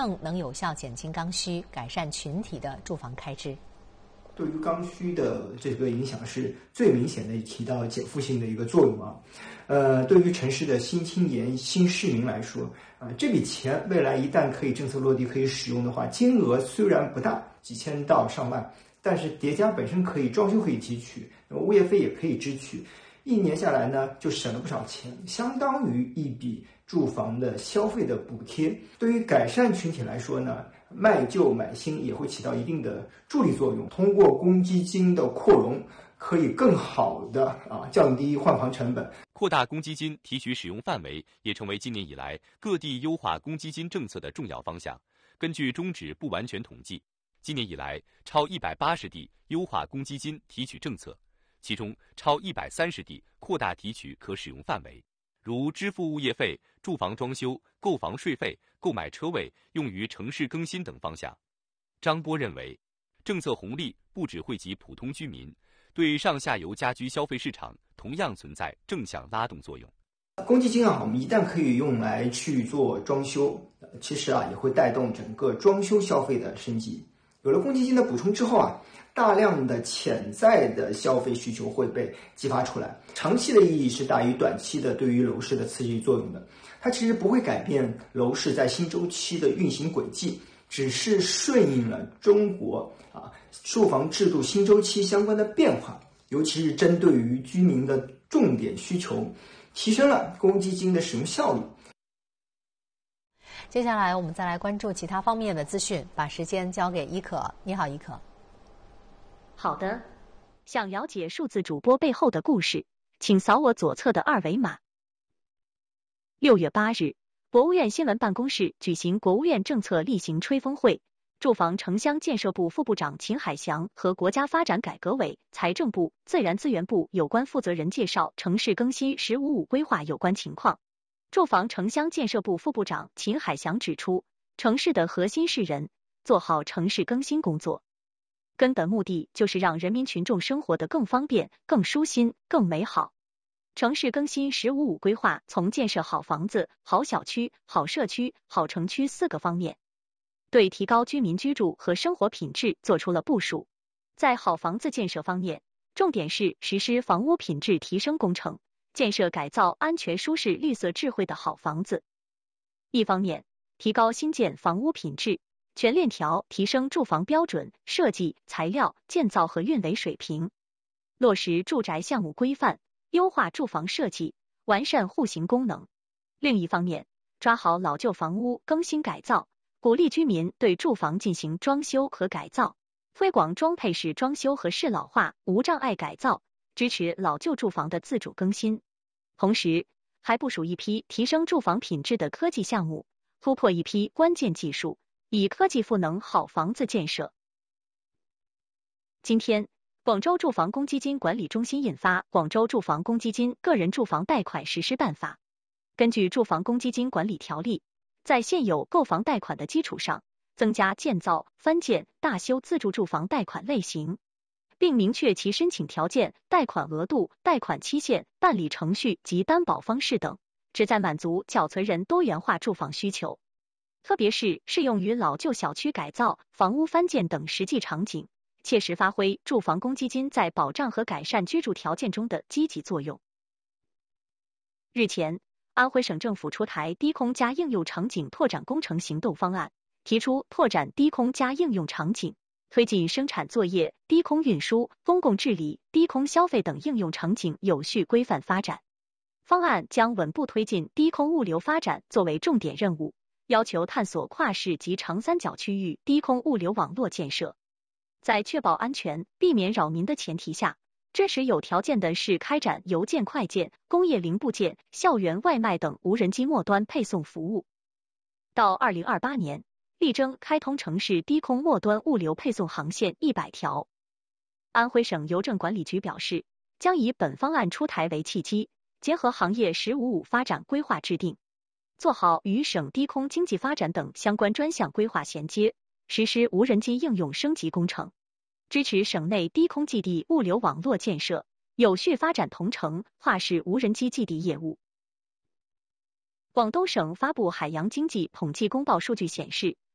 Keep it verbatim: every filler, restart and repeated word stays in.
样能有效减轻刚需，改善群体的住房开支？ 对于刚需的这个影响是最明显的，起到减负性的一个作用啊。呃，对于城市的新青年、新市民来说，啊、呃，这笔钱未来一旦可以政策落地、可以使用的话，金额虽然不大，几千到上万，但是叠加本身可以装修可以提取，物业费也可以支取，一年下来呢，就省了不少钱，相当于一笔住房的消费的补贴。对于改善群体来说呢，卖旧买新也会起到一定的助力作用。通过公积金的扩容，可以更好的啊降低换房成本。 扩大公积金提取使用范围也成为今年以来各地优化公积金政策的重要方向。根据中指不完全统计，今年以来超一百八十地优化公积金提取政策，其中超一百三十地扩大提取可使用范围，如支付物业费、住房装修、购房税费、购买车位用于城市更新等方向。张波认为，政策红利不只惠及普通居民，对上下游家居消费市场同样存在正向拉动作用。 公积金啊，我们一旦可以用来去做装修，其实啊也会带动整个装修消费的升级。有了公积金的补充之后啊，大量的潜在的消费需求会被激发出来，长期的意义是大于短期的对于楼市的刺激作用的。它其实不会改变楼市在新周期的运行轨迹，只是顺应了中国啊住房制度新周期相关的变化，尤其是针对于居民的重点需求，提升了公积金的使用效率。 接下来我们再来关注其他方面的资讯，把时间交给伊可。你好，伊可。 好的，想了解数字主播背后的故事，请扫我左侧的二维码。六月八日，国务院新闻办公室举行国务院政策例行吹风会，住房城乡建设部副部长秦海祥和国家发展改革委、财政部、自然资源部有关负责人介绍城市更新“十五五”规划有关情况。住房城乡建设部副部长秦海祥指出，城市的核心是人，做好城市更新工作，根本目的就是让人民群众生活得更方便、更舒心、更美好。城市更新“十五五”规划从建设好房子、好小区、好社区、好城区四个方面，对提高居民居住和生活品质做出了部署。在好房子建设方面，重点是实施房屋品质提升工程，建设改造安全、舒适、绿色、智慧的好房子。一方面，提高新建房屋品质，全链条提升住房标准、设计、材料、建造和运维水平，落实住宅项目规范，优化住房设计，完善户型功能。另一方面，抓好老旧房屋更新改造，鼓励居民对住房进行装修和改造，推广装配式装修和适老化、无障碍改造，支持老旧住房的自主更新。同时，还部署一批提升住房品质的科技项目，突破一批关键技术，以科技赋能好房子建设。今天，广州住房公积金管理中心印发《广州住房公积金个人住房贷款实施办法》。根据住房公积金管理条例，在现有购房贷款的基础上，增加建造、翻建、大修自住住房贷款类型，并明确其申请条件、贷款额度、贷款期限、办理程序及担保方式等，旨在满足缴存人多元化住房需求，特别是适用于老旧小区改造、房屋翻建等实际场景，切实发挥住房公积金在保障和改善居住条件中的积极作用。日前，安徽省政府出台低空加应用场景拓展工程行动方案，提出拓展低空加应用场景，推进生产作业、低空运输、公共治理、低空消费等应用场景有序规范发展。方案将稳步推进低空物流发展作为重点任务，要求探索跨市及长三角区域低空物流网络建设，在确保安全、避免扰民的前提下，支持有条件的是开展邮件快件、工业零部件、校园外卖等无人机末端配送服务。到二零二八年，力争开通城市低空末端物流配送航线一百条。安徽省邮政管理局表示，将以本方案出台为契机，结合行业“十五五”发展规划制定，做好与省低空经济发展等相关专项规划衔接，实施无人机应用升级工程，支持省内低空基地物流网络建设，有序发展同城、跨市无人机基地业务。广东省发布海洋经济统计公报数据显示，